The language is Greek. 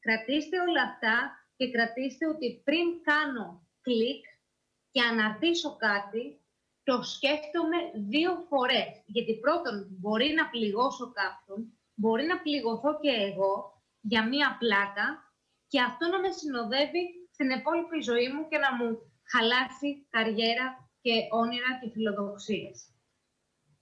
Κρατήστε όλα αυτά και κρατήστε ότι πριν κάνω κλικ και αναρτήσω κάτι, το σκέφτομαι 2 φορές. Γιατί πρώτον, μπορεί να πληγώσω κάποιον, μπορεί να πληγωθώ και εγώ για μία πλάκα και αυτό να με συνοδεύει στην υπόλοιπη ζωή μου και να μου χαλάσει καριέρα και όνειρα και φιλοδοξίες.